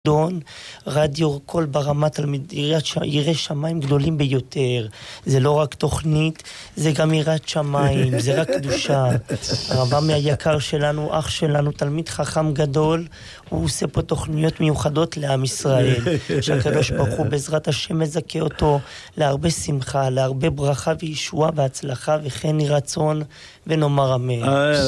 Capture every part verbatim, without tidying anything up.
דון, רדיו קול ברמה תלמיד, ירא שמיים גדולים ביותר. זה לא רק תוכנית, זה גם יראת שמיים, זה רק קדושה. הרבם היקר שלנו, אח שלנו, תלמיד חכם גדול, הוא עושה פה תוכניות מיוחדות לעם ישראל. שהקדוש ברוך הוא בעזרת השם מזכה אותו להרבה שמחה, להרבה ברכה וישועה והצלחה, וכן יהי רצון ונאמר אמן.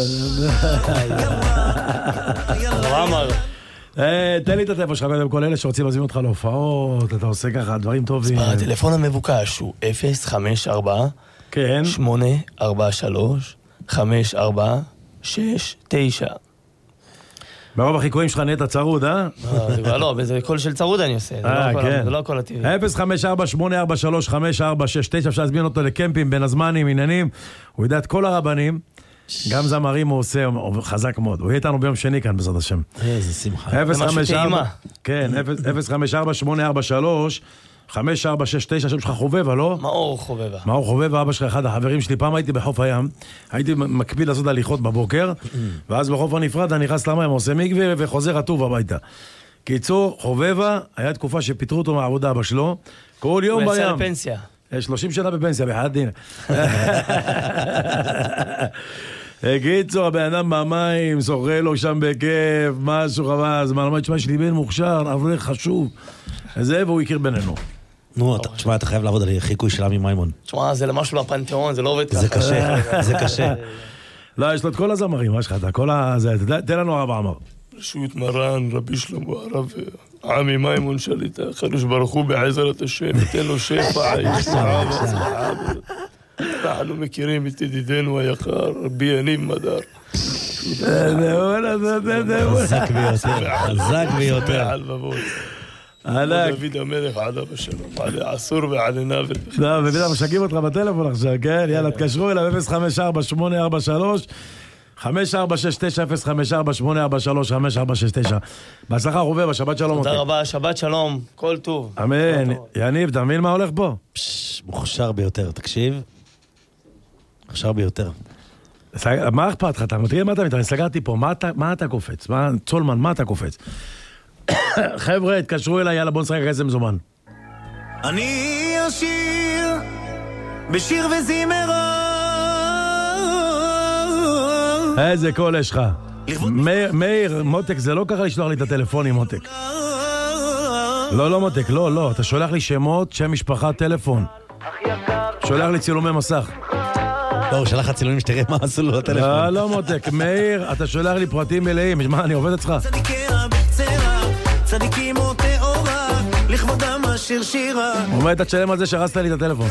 הרבם אמר תן לי את הטלפון שלך קודם כל, אלה שרוצים להזמין אותך להופעות, אתה עושה ככה דברים טובים. הטלפון המבוקש הוא אפס חמש ארבע שמונה ארבע שלוש חמש ארבע שש תשע. ברוב החיקויים שלך נהיית צרוד, אה? לא, זה קול של צרוד אני עושה, זה לא הכל הטבעי. אפס חמש ארבע שמונה ארבע שלוש חמש ארבע שש תשע, אפשר להזמין אותו לקמפים בין הזמנים, עניינים, הוא יודע את כל הרבנים. גם זמרים הוא עושה, הוא חזק מאוד. הוא יהיה איתנו ביום שני כאן, בעזרת השם. איזה שמחה. כן, אפס חמש ארבע שמונה ארבע שלוש חמש ארבע שש תשע, השם שלך חובבה, לא? מאור חובבה. מאור חובבה, אבא שלך, אחד החברים שלי. פעם הייתי בחוף הים, הייתי מקפיד לעשות הליכות בבוקר, ואז בחוף הנפרד אני נכנס למים, עושה מקווה וחוזר רטוב הביתה. קיצור, חובבה, היה תקופה שפיטרו אותו מהעבודה אבא שלו, כל יום בים. הוא יצא לפנסיה. שלושים שנה בפנסיה, בחד דין. קיצור, הבן אדם במים, שוחה לו שם בכיף, משהו חבל, אז מה, תשמע, יש לי בן מוכשר, אבל חשוב. זה, והוא הכיר בינינו. נו, תשמע, אתה חייב לעבוד על חיקוי של עמי מימון. תשמע, זה למשהו בפנתיאון, זה לא עובד ככה. זה קשה, זה קשה. לא, יש לו את כל הזמרים, מה שלך, כל הזה, תן לנו הרב עמר. רשות מרן, רבי שלמה, הרב עמי מימון שליטה, הקדוש ברוך הוא בעזרת השם, ייתן לו שפע, ישמעה והצלחה. אנחנו מכירים את ידידנו היקר, רבי יניב מדר. חזק ביותר, חזק ביותר. עלק. דוד המלך עליו השלום, עלי עשור ועלי נבל. לא, ובטח משקים אותך בטלפון עכשיו, כן? יאללה, תקשרו אליו אפס חמש ארבע שמונה ארבע שלוש חמש ארבע שש תשע אפס חמש ארבע שמונה ארבע שלוש חמש ארבע שש תשע. בהצלחה חובבה, שבת שלום. תודה רבה, שבת שלום, כל טוב. אמן. יניב, אתה מבין מה הולך פה? מוכשר ביותר, תקשיב. מוכשר ביותר. מה אכפת לך? אתה מתריע מה אתה מתריע? אני סגרתי פה, מה אתה קופץ? צולמן, מה אתה קופץ? חבר'ה, התקשרו אליי, יאללה, בוא נשחק איזה מזומן. אני אשיר בשיר וזימרה. איזה קול יש לך. מאיר, מותק, זה לא ככה לשלוח לי את הטלפונים, מותק. לא, לא מותק, לא, לא. אתה שולח לי שמות, שם משפחה, טלפון. שולח לי צילומי מסך. לא, הוא שלח הצילומים שתראה מה עשו לו לטלפון. לא, לא מותק, מאיר, אתה שולח לי פרטים מלאים. מה, אני עובד אצלך? צדיקים או תאורה, לכבודם השיר שירה. אומר, אתה תשלם על זה שהרסת לי את הטלפון.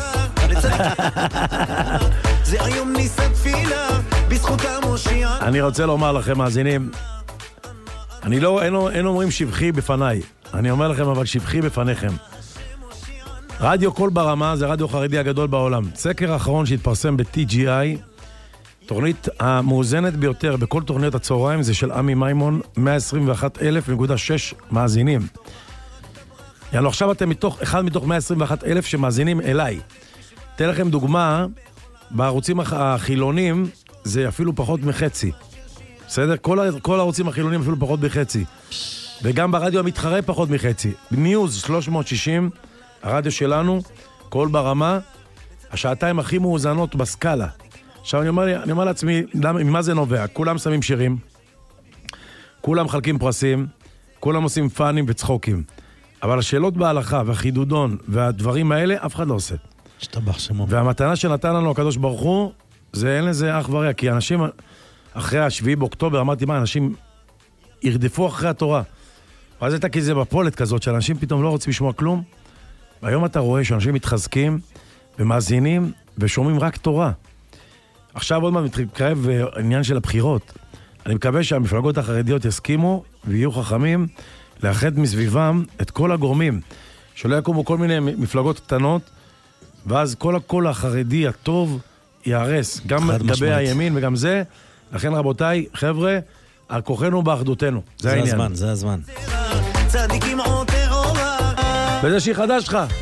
זה היום ניסה תפילה, בזכותם הושיע. אני רוצה לומר לכם, מאזינים, אני לא, אין, אין אומרים שבחי בפניי. אני אומר לכם, אבל שבחי בפניכם. רדיו קול ברמה זה רדיו חרדי הגדול בעולם. סקר האחרון שהתפרסם ב-טי ג'י איי, תוכנית המאוזנת ביותר בכל תוכניות הצהריים זה של עמי מימון, מאה עשרים ואחת אלף נקודה שש מאזינים. יאללה, עכשיו אתם מתוך, אחד מתוך מאה עשרים ואחת אלף שמאזינים אליי. אתן לכם דוגמה, בערוצים החילונים זה אפילו פחות מחצי. בסדר? כל, כל הערוצים החילונים אפילו פחות מחצי. וגם ברדיו המתחרה פחות מחצי. ניוז שלוש מאות שישים, הרדיו שלנו, קול ברמה, השעתיים הכי מאוזנות בסקאלה. עכשיו אני אומר, אני אומר לעצמי, ממה זה נובע? כולם שמים שירים, כולם חלקים פרסים, כולם עושים פאנים וצחוקים. אבל השאלות בהלכה והחידודון והדברים האלה, אף אחד לא עושה. שתבח שמו. והמתנה שנתן לנו הקדוש ברוך הוא, זה אין לזה אח ורע, כי אנשים, אחרי השביעי באוקטובר, אמרתי מה, אנשים ירדפו אחרי התורה. ואז הייתה כזה בפולת כזאת, שאנשים פתאום לא רוצים לשמוע כלום. והיום אתה רואה שאנשים מתחזקים ומאזינים ושומעים רק תורה. עכשיו עוד מה מתקרב עניין של הבחירות. אני מקווה שהמפלגות החרדיות יסכימו ויהיו חכמים לאחד מסביבם את כל הגורמים. שלא יקומו כל מיני מפלגות קטנות, ואז כל הקול החרדי הטוב יערס. גם לגבי הימין וגם זה. לכן רבותיי, חבר'ה, על כוחנו באחדותנו. זה, זה העניין. הזמן, זה הזמן. צדיקים או תאורה. וזה שיר חדש לך.